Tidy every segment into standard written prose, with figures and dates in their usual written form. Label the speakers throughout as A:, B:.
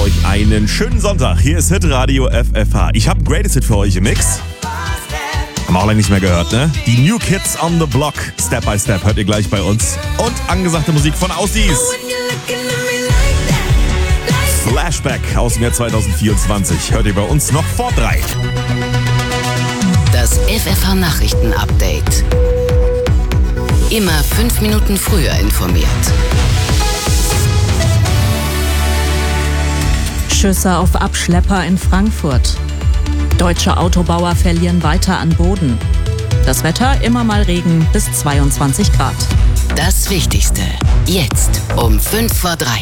A: euch einen schönen Sonntag. Hier ist Hitradio FFH. Ich habe ein Greatest Hit für euch im Mix. Haben wir auch lange nicht mehr gehört, ne? Die New Kids on the Block. Step by Step hört ihr gleich bei uns. Und angesagte Musik von Aussies. Flashback aus dem Jahr 2024 hört ihr bei uns noch vor 3.
B: Das FFH Nachrichten-Update. Immer 5 Minuten früher informiert.
C: Schüsse auf Abschlepper in Frankfurt. Deutsche Autobauer verlieren weiter an Boden. Das Wetter immer mal Regen bis 22 Grad.
B: Das Wichtigste jetzt um 5 vor 3.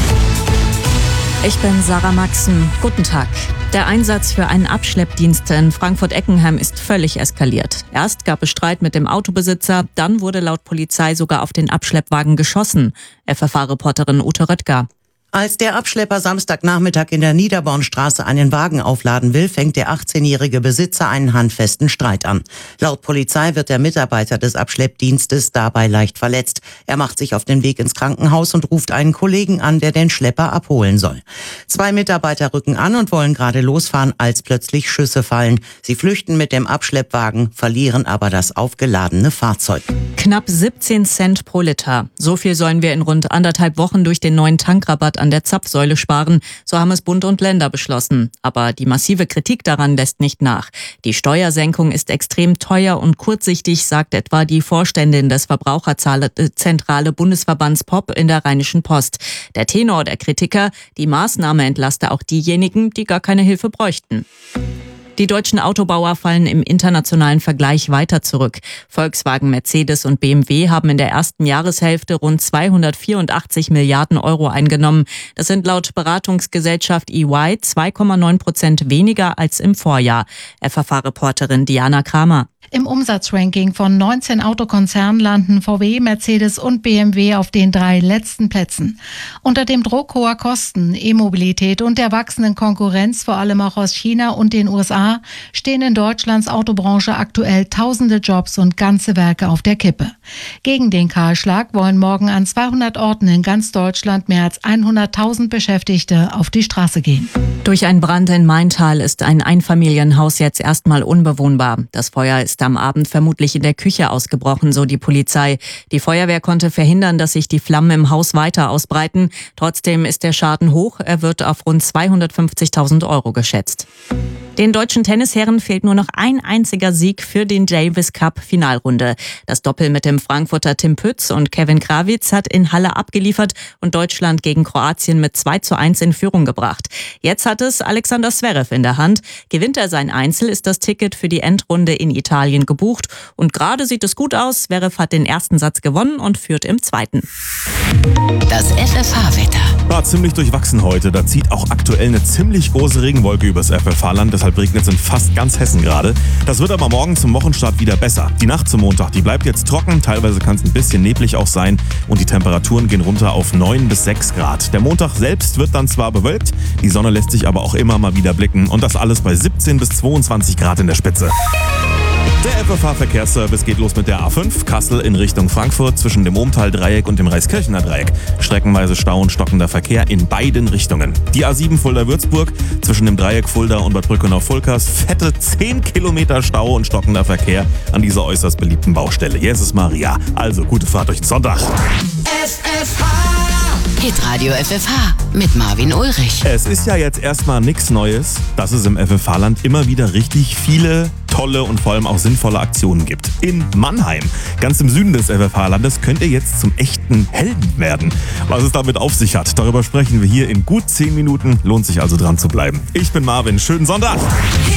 C: Ich bin Sarah Maxen. Guten Tag. Der Einsatz für einen Abschleppdienst in Frankfurt-Eckenheim ist völlig eskaliert. Erst gab es Streit mit dem Autobesitzer, dann wurde laut Polizei sogar auf den Abschleppwagen geschossen. FFH-Reporterin Ute Röttger.
D: Als der Abschlepper Samstagnachmittag in der Niederbornstraße einen Wagen aufladen will, fängt der 18-jährige Besitzer einen handfesten Streit an. Laut Polizei wird der Mitarbeiter des Abschleppdienstes dabei leicht verletzt. Er macht sich auf den Weg ins Krankenhaus und ruft einen Kollegen an, der den Schlepper abholen soll. 2 Mitarbeiter rücken an und wollen gerade losfahren, als plötzlich Schüsse fallen. Sie flüchten mit dem Abschleppwagen, verlieren aber das aufgeladene Fahrzeug.
C: Knapp 17 Cent pro Liter. So viel sollen wir in rund 1,5 Wochen durch den neuen Tankrabatt an der Zapfsäule sparen. So haben es Bund und Länder beschlossen. Aber die massive Kritik daran lässt nicht nach. Die Steuersenkung ist extrem teuer und kurzsichtig, sagt etwa die Vorständin des Verbraucherzentrale Bundesverbands POP in der Rheinischen Post. Der Tenor der Kritiker: die Maßnahme entlaste auch diejenigen, die gar keine Hilfe bräuchten. Die deutschen Autobauer fallen im internationalen Vergleich weiter zurück. Volkswagen, Mercedes und BMW haben in der ersten Jahreshälfte rund 284 Milliarden Euro eingenommen. Das sind laut Beratungsgesellschaft EY 2,9% weniger als im Vorjahr. FFH-Reporterin Diana Kramer.
E: Im Umsatzranking von 19 Autokonzernen landen VW, Mercedes und BMW auf den 3 letzten Plätzen. Unter dem Druck hoher Kosten, E-Mobilität und der wachsenden Konkurrenz, vor allem auch aus China und den USA, stehen in Deutschlands Autobranche aktuell tausende Jobs und ganze Werke auf der Kippe. Gegen den Kahlschlag wollen morgen an 200 Orten in ganz Deutschland mehr als 100.000 Beschäftigte auf die Straße gehen.
C: Durch einen Brand in Maintal ist ein Einfamilienhaus jetzt erstmal unbewohnbar. Das Feuer ist am Abend vermutlich in der Küche ausgebrochen, so die Polizei. Die Feuerwehr konnte verhindern, dass sich die Flammen im Haus weiter ausbreiten. Trotzdem ist der Schaden hoch. Er wird auf rund 250.000 Euro geschätzt. Den deutschen Tennisherren fehlt nur noch ein einziger Sieg für den Davis Cup Finalrunde. Das Doppel mit dem Frankfurter Tim Pütz und Kevin Krawitz hat in Halle abgeliefert und Deutschland gegen Kroatien mit 2:1 in Führung gebracht. Jetzt hat es Alexander Zverev in der Hand. Gewinnt er sein Einzel, ist das Ticket für die Endrunde in Italien gebucht. Und gerade sieht es gut aus. Zverev hat den ersten Satz gewonnen und führt im zweiten.
B: Das FFH-Wetter.
A: War ziemlich durchwachsen heute. Da zieht auch aktuell eine ziemlich große Regenwolke übers FFH-Land. Deshalb regnet es in fast ganz Hessen gerade. Das wird aber morgen zum Wochenstart wieder besser. Die Nacht zum Montag, die bleibt jetzt trocken. Teilweise kann es ein bisschen neblig auch sein. Und die Temperaturen gehen runter auf 9 bis 6 Grad. Der Montag selbst wird dann zwar bewölkt, die Sonne lässt sich aber auch immer mal wieder blicken. Und das alles bei 17 bis 22 Grad in der Spitze. Der FFH-Verkehrsservice geht los mit der A5 Kassel in Richtung Frankfurt zwischen dem Ohmtal-Dreieck und dem Reiskirchener Dreieck. Streckenweise Stau und stockender Verkehr in beiden Richtungen. Die A7 Fulda-Würzburg zwischen dem Dreieck Fulda und Bad Brückenau-Fulkers. Fette 10 Kilometer Stau und stockender Verkehr an dieser äußerst beliebten Baustelle. Hier ist es Maria. Also gute Fahrt durch den Sonntag.
B: Hitradio FFH mit Marvin Ulrich.
A: Es ist ja jetzt erstmal nichts Neues, dass es im FFH-Land immer wieder richtig viele tolle und vor allem auch sinnvolle Aktionen gibt. In Mannheim, ganz im Süden des FFH-Landes, könnt ihr jetzt zum echten Helden werden. Was es damit auf sich hat, darüber sprechen wir hier in gut 10 Minuten. Lohnt sich also dran zu bleiben. Ich bin Marvin, schönen Sonntag!